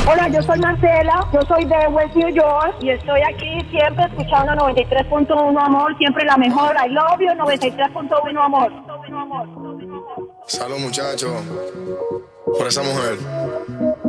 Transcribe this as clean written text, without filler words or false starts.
Hola, yo soy Marcela, yo soy de West New York y estoy aquí siempre escuchando 93.1 amor, siempre la mejor. I love you, 93.1 amor. Salud, muchachos, por esa mujer.